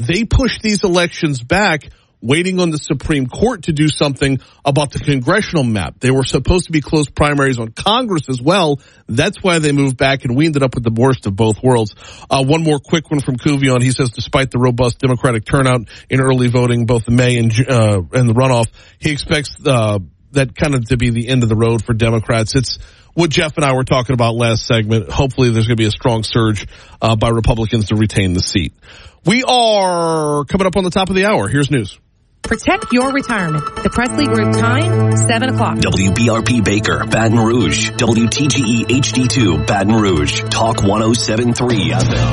they pushed these elections back, waiting on the Supreme Court to do something about the congressional map. They were supposed to be close primaries on Congress as well. That's why they moved back, and we ended up with the worst of both worlds. One more quick one from Kuvion. He says, despite the robust Democratic turnout in early voting, both in May and the runoff, he expects that kind of to be the end of the road for Democrats. It's what Jeff and I were talking about last segment. Hopefully there's going to be a strong surge by Republicans to retain the seat. We are coming up on the top of the hour. Here's news. Protect your retirement. The Presley Group time, 7 o'clock. WBRP Baker, Baton Rouge. WTGE HD2, Baton Rouge. Talk 107.3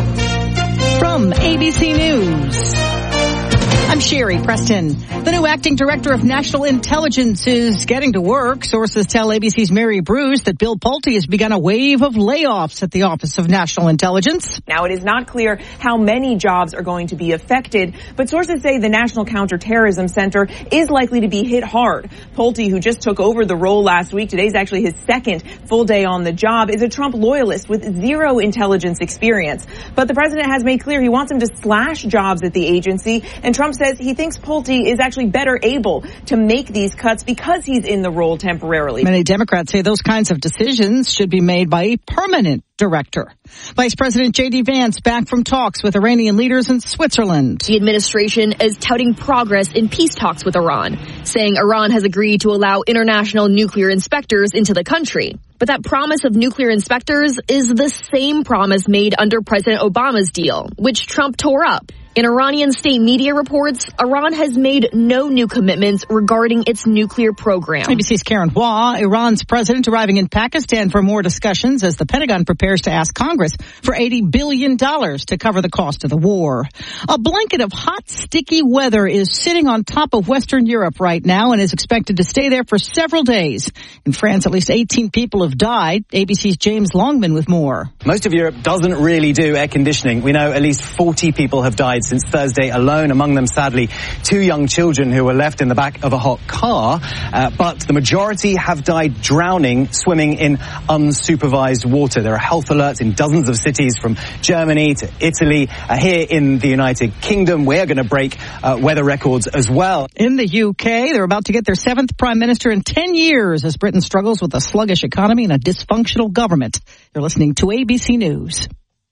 FM. From ABC News, I'm Sherry Preston. The new acting director of national intelligence is getting to work. Sources tell ABC's Mary Bruce that Bill Pulte has begun a wave of layoffs at the Office of National Intelligence. Now, it is not clear how many jobs are going to be affected, but sources say the National Counterterrorism Center is likely to be hit hard. Pulte, who just took over the role last week, today's actually his second full day on the job, is a Trump loyalist with zero intelligence experience. But the president has made clear he wants him to slash jobs at the agency, and Trump says he thinks Pulte is actually better able to make these cuts because he's in the role temporarily. Many Democrats say those kinds of decisions should be made by a permanent director. Vice President J.D. Vance back from talks with Iranian leaders in Switzerland. The administration is touting progress in peace talks with Iran, saying Iran has agreed to allow international nuclear inspectors into the country. But that promise of nuclear inspectors is the same promise made under President Obama's deal, which Trump tore up. In Iranian state media reports, Iran has made no new commitments regarding its nuclear program. ABC's Karen Hua, Iran's president arriving in Pakistan for more discussions as the Pentagon prepares to ask Congress for $80 billion to cover the cost of the war. A blanket of hot, sticky weather is sitting on top of Western Europe right now and is expected to stay there for several days. In France, at least 18 people have died. ABC's James Longman with more. Most of Europe doesn't really do air conditioning. We know at least 40 people have died since Thursday alone, among them, sadly, 2 young children who were left in the back of a hot car. But the majority have died drowning, swimming in unsupervised water. There are health alerts in dozens of cities from Germany to Italy. Here in the United Kingdom, we're going to break weather records as well. In the UK, they're about to get their 7th prime minister in 10 years as Britain struggles with a sluggish economy and a dysfunctional government. You're listening to ABC News.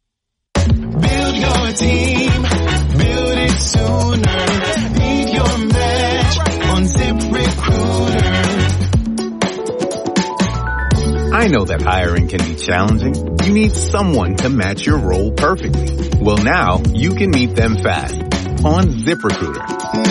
Build your team. Build it sooner. Need your match on ZipRecruiter. I know that hiring can be challenging. You need someone to match your role perfectly. Well, now you can meet them fast on ZipRecruiter.